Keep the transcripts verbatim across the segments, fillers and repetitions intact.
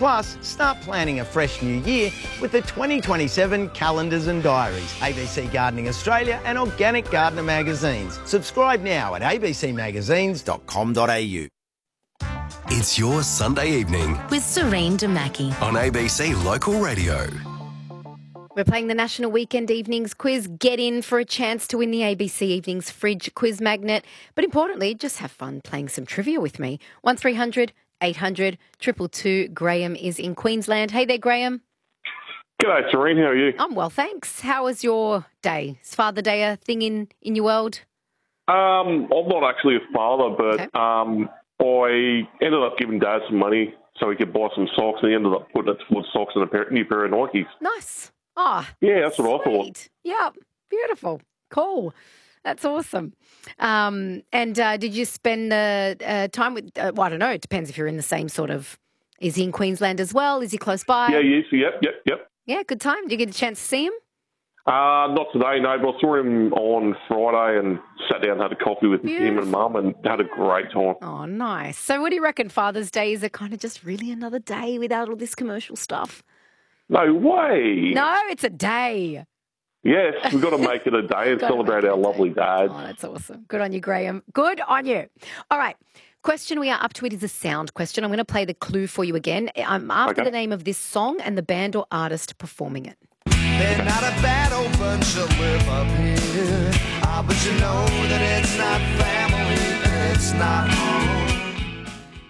Plus, start planning a fresh new year with the twenty twenty-seven calendars and diaries, A B C Gardening Australia and Organic Gardener magazines. Subscribe now at a b c magazines dot com dot a u. It's your Sunday evening with Serene Damaki on A B C Local Radio. We're playing the National Weekend Evenings Quiz. Get in for a chance to win the A B C Evenings Fridge Quiz Magnet. But importantly, just have fun playing some trivia with me. one three hundred eight hundred two two two. Graham is in Queensland. Hey there, Graham. G'day, Serene. How are you? I'm well, thanks. How was your day? Is Father Day a thing in, in your world? Um, I'm not actually a father, but Okay. um, I ended up giving Dad some money so he could buy some socks, and he ended up putting it towards socks and a pair, new pair of Nikes. Nice. Oh, Yeah, that's what I thought. sweet. Yeah, beautiful. Cool. That's awesome. Um, and uh, did you spend uh, uh, time with, uh, well, I don't know, it depends if you're in the same sort of, is he in Queensland as well? Is he close by? Yeah, yes, yep, yep, yep. Yeah, good time. Did you get a chance to see him? Uh, not today, no, but I saw him on Friday and sat down and had a coffee with him Beautiful. and Mum and had a great time. Oh, nice. So what do you reckon Father's Day, is it kind of just really another day without all this commercial stuff? No way. No, it's a day. Yes, we've got to make it a day and Gotta celebrate make it our a lovely day. dad. Oh, that's awesome. Good on you, Graham. Good on you. All right. Question we are up to it is a sound question. I'm going to play the clue for you again. I'm after Okay. the name of this song and the band or artist performing it. They're not a bad old bunch that live up here. Ah, but you know that it's not family, it's not home.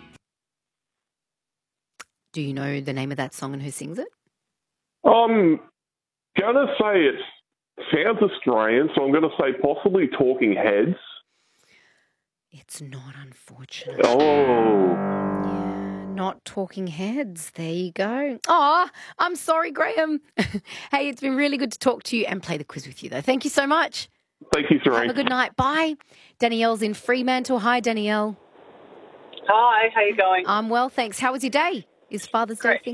Do you know the name of that song and who sings it? I'm going to say it sounds Australian, so I'm going to say possibly Talking Heads. It's not, unfortunately. Oh, Yeah, not Talking Heads. There you go. Oh, I'm sorry, Graham. Hey, it's been really good to talk to you and play the quiz with you, though. Thank you so much. thank you, Serene. Have a good night. Bye. Danielle's in Fremantle. Hi, Danielle. Hi, how you going? I'm well, thanks. How was your day? Is Father's Day a Great. thing?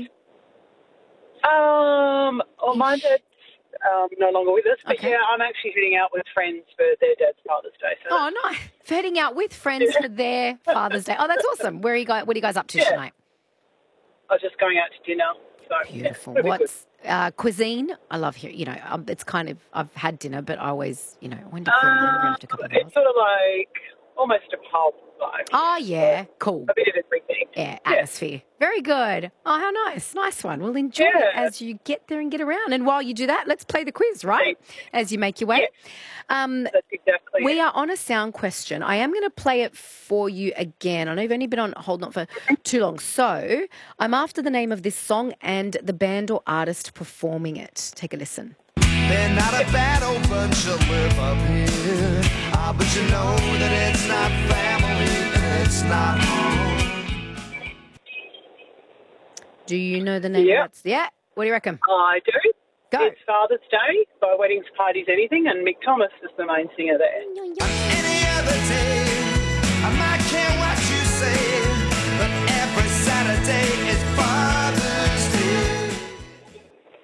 Um, well, my dad's um, no longer with us, but Okay. yeah, I'm actually heading out with friends for their dad's Father's Day. So Oh, nice. Heading out with friends for their Father's Day. Oh, that's awesome. Where are you guys? What are you guys up to Yeah. tonight? I was just going out to dinner. So, Beautiful. Yeah, it'll be What's uh, cuisine? I love here. You know, um, it's kind of, I've had dinner, but I always, you know, when do good. you feel Um, after a couple of hours? it's sort of like almost a pub vibe. Oh, yeah. Cool. A bit of everything. Yeah, atmosphere. Very good. Oh, how nice. Nice one. Well, enjoy it Yeah. as you get there and get around. And while you do that, let's play the quiz, right? As you make your way. Um, That's exactly we it. are on a sound question. I am going to play it for you again. I know you've only been on hold not for too long. So I'm after the name of this song and the band or artist performing it. Take a listen. They're not a bad old bunch that live up here. Ah, but you know that it's not family, it's not home. Do you know the name Yeah. of that? Yeah. What do you reckon? I do. Go. It's Father's Day by Weddings, Parties, Anything, and Mick Thomas is the main singer there. Any other day, I might care what you say, but every Saturday is Father's Day.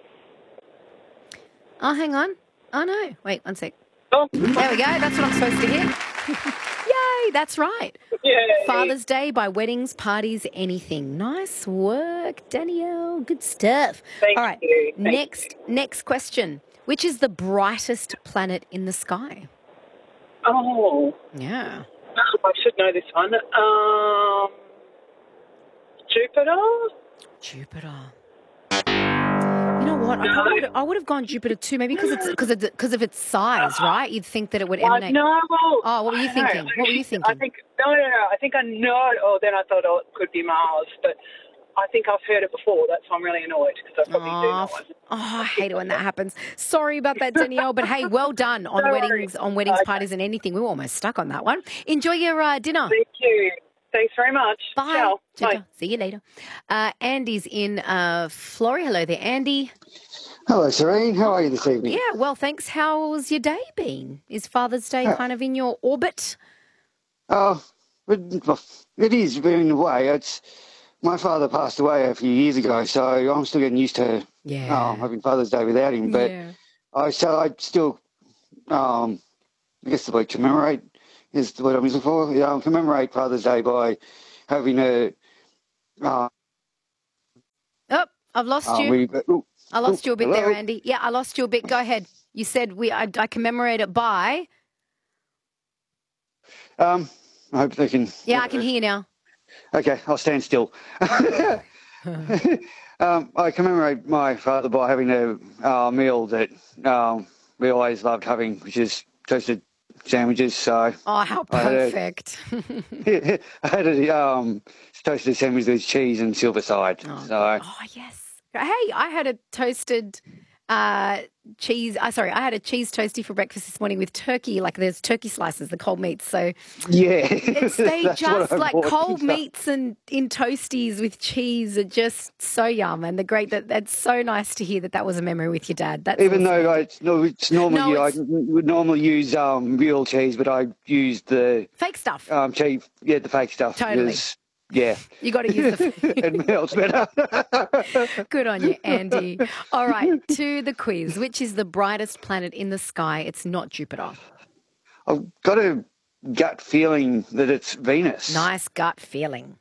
Oh, hang on. Oh, no. Wait, one sec. Oh, There we go. That's what I'm supposed to hear. Yay, that's right. yeah. Father's Day by Weddings, Parties, Anything. Nice work, Danielle. Good stuff. Thank All right. you. Thank Next next question. Which is the brightest planet in the sky? Oh, Yeah. I should know this one. Um, Jupiter? Jupiter. You know what? I, probably would, I would have gone Jupiter too, maybe because it's because of the, because of its size, right? You'd think that it would I emanate. know. Oh, what were you I know. thinking? What were you thinking? I think no, no, no. I think I know. Oh, then I thought, oh, it could be Mars, but I think I've heard it before. That's why I'm really annoyed because I probably do Oh, know f- it. oh, I hate it when that happens. Sorry about that, Danielle. But hey, well done on No weddings, worries. on weddings, Okay. parties, and anything. We were almost stuck on that one. Enjoy your uh, dinner. Thank you. Thanks very much. Bye. Ciao. Ciao, Bye. ciao. See you later. Uh, Andy's in uh, Flory. Hello there, Andy. Hello, Serene. How are you this evening? Yeah, well, thanks. How's your day been? Is Father's Day Uh, kind of in your orbit? Oh, it, well, it is, but in a way, it's my father passed away a few years ago, so I'm still getting used to Yeah. oh, having Father's Day without him. But yeah. I so I still, um, I guess the word commemorate is the word I'm looking for. Yeah, commemorate Father's Day by having a uh, I've lost Um, you. we, ooh, I lost ooh, you a bit hello? there, Andy. Yeah, I lost you a bit. Go ahead. You said we. I, I commemorate it by. Um, I hope they can. Yeah, I can hear you now. Okay, I'll stand still. um, I commemorate my father by having a uh, meal that um, we always loved having, which is toasted sandwiches. So Oh, how I had a- perfect. I had a um, toasted sandwich with cheese and silver side. Oh, so Oh, yes. Hey, I had a toasted uh, cheese. Uh, sorry, I had a cheese toasty for breakfast this morning with turkey. Like there's turkey slices, the cold meats. So yeah, it's they that's what just I like bought. cold So- meats and in toasties with cheese are just so yum. And the great that that's so nice to hear that that was a memory with your dad. That's Even awesome, though I, Andy. it's, no, it's normally No, I it's- would normally use um, real cheese, but I used the Fake stuff. um, cheese, yeah, the fake stuff. Totally. because, yeah, You got to use the. it melts better. Good on you, Andy. All right, to the quiz. Which is the brightest planet in the sky? It's not Jupiter. I've got a gut feeling that it's Venus. Nice gut feeling.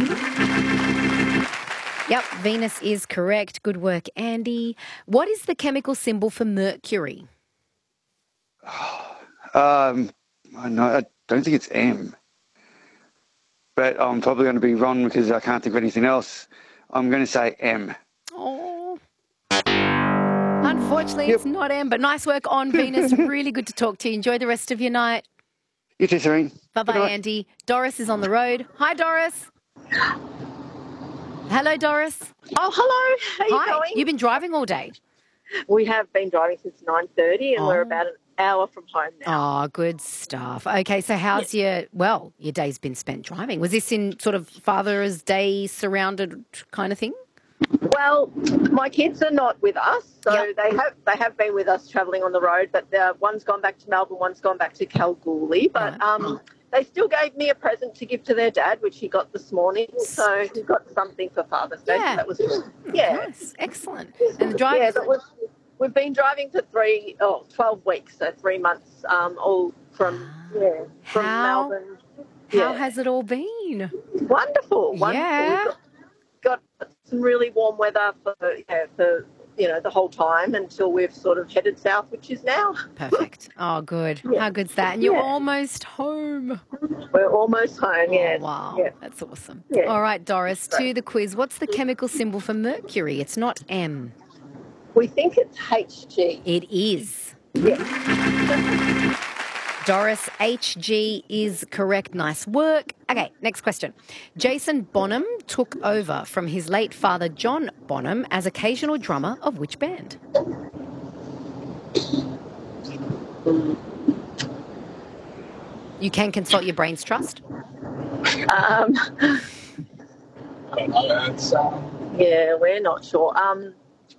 Yep, Venus is correct. Good work, Andy. What is the chemical symbol for Mercury? Um, I, know, I don't think it's M. But I'm probably going to be wrong because I can't think of anything else. I'm going to say M. Oh. Unfortunately, it's not M, but nice work on Venus. Really good to talk to you. Enjoy the rest of your night. You too, Serene. Bye-bye, Good night. Andy. Doris is on the road. Hi, Doris. Hello, Doris. Oh, hello. How are you Hi. going? You've been driving all day. We have been driving since nine thirty and we're Oh. about an hour from home now. Oh, good stuff. Okay, so how's your, well, your day's been spent driving. Was this in sort of Father's Day surrounded kind of thing? Well, my kids are not with us, so Yep. they have they have been with us travelling on the road, but uh, one's gone back to Melbourne, one's gone back to Kalgoorlie, but Right. um, they still gave me a present to give to their dad, which he got this morning, so he got something for Father's Day, Yeah. so that was good. Yeah. Nice. Excellent. And the drive Yeah, but we've, we've been driving for three, oh, twelve weeks, so three months, um, all from, yeah, from How- Melbourne. how Yeah. has it all been? Wonderful, wonderful. Yeah. We've got, got some really warm weather for, yeah, for, you know, the whole time until we've sort of headed south, which is now. Perfect. Oh, good. Yeah. How good's that? And you're Yeah. almost home. We're almost home, yeah. Oh, wow. Yeah. That's awesome. Yeah. All right, Doris, to the quiz. What's the chemical symbol for Mercury? It's not M. We think it's H G. It is. Yeah. Doris, H G is correct. Nice work. Okay, next question. Jason Bonham took over from his late father, John Bonham, as occasional drummer of which band? You can consult your brain's trust. Um, yeah, we're not sure. Um,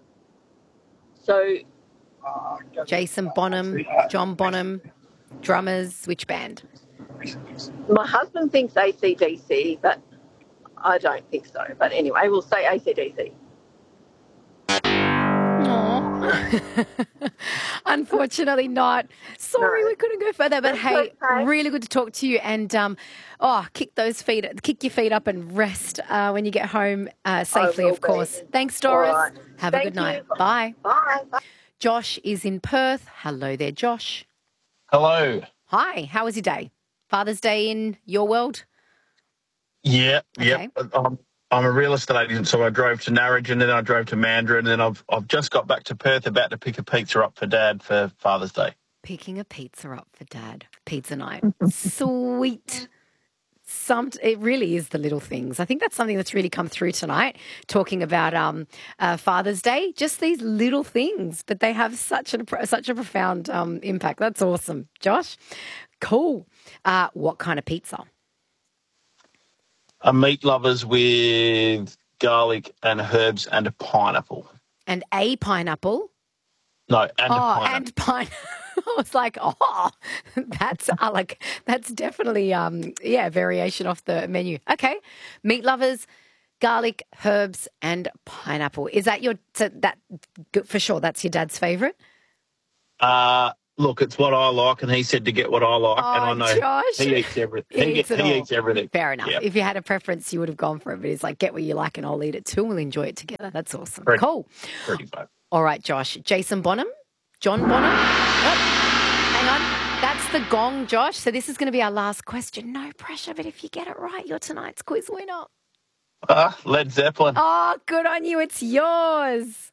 so Jason Bonham, John Bonham, drummers, which band? my husband thinks A C D C, but I don't think so. But anyway, we'll say A C D C. Unfortunately not. Sorry, No. we couldn't go further. But That's hey, okay. really good to talk to you. And um, oh, kick those feet, kick your feet up and rest uh, when you get home uh, safely, will of course. be. Thanks, Doris. All right. Have a Thank good night. you. Bye. Bye. Bye. Josh is in Perth. Hello there, Josh. Hello. Hi. How was your day? Father's Day in your world? Yeah, Okay. yeah. I'm, I'm a real estate agent, so I drove to Narrogin, and then I drove to Mandurah, and then I've I've just got back to Perth, about to pick a pizza up for Dad for Father's Day. Picking a pizza up for Dad. Pizza night. Sweet. Some, it really is the little things. I think that's something that's really come through tonight, talking about um, uh, Father's Day. Just these little things, but they have such a such a profound um, impact. That's awesome, Josh. Cool. Uh, what kind of pizza? A meat lovers with garlic and herbs and a pineapple. And a pineapple. No, and a Oh, pineapple. and pine. I was like, oh, that's uh, like that's definitely um yeah variation off the menu. Okay, meat lovers, garlic, herbs, and pineapple. Is that your so that for sure? That's your dad's favorite. Uh, Look, it's what I like, and he said to get what I like, Oh, and I know Josh. he eats everything. He He, eats gets, it he all. eats everything. Fair enough. Yep. If you had a preference, you would have gone for it. But he's like, get what you like and I'll eat it too. We'll enjoy it together. That's awesome. Pretty- Cool. Pretty fun. All right, Josh. Jason Bonham? John Bonham? Oh, hang on. That's the gong, Josh. So this is going to be our last question. No pressure, but if you get it right, you're tonight's quiz winner. Uh, Led Zeppelin. Oh, good on you. It's yours.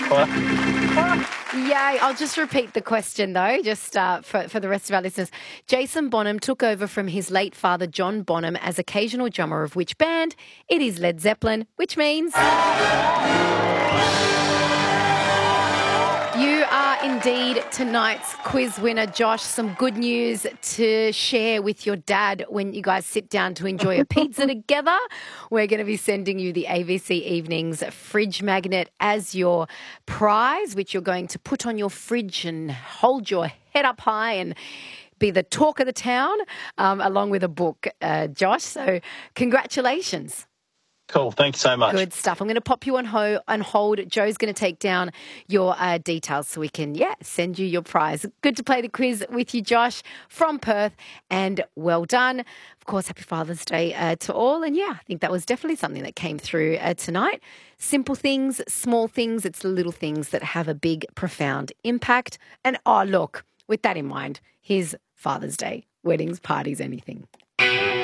Yay. I'll just repeat the question, though, just uh, for, for the rest of our listeners. Jason Bonham took over from his late father, John Bonham, as occasional drummer of which band? It is Led Zeppelin, which means... You are indeed tonight's quiz winner, Josh. Some good news to share with your dad when you guys sit down to enjoy a pizza together. We're going to be sending you the A B C Evenings fridge magnet as your prize, which you're going to put on your fridge and hold your head up high and be the talk of the town, um, along with a book, uh, Josh. So congratulations. Cool. Thanks so much. Good stuff. I'm going to pop you on, ho- on hold. Joe's going to take down your uh, details so we can, yeah, send you your prize. Good to play the quiz with you, Josh, from Perth, and well done. Of course, happy Father's Day uh, to all. And, yeah, I think that was definitely something that came through uh, tonight. Simple things, small things, it's the little things that have a big, profound impact. And, oh, look, with that in mind, here's Father's Day, weddings, parties, anything.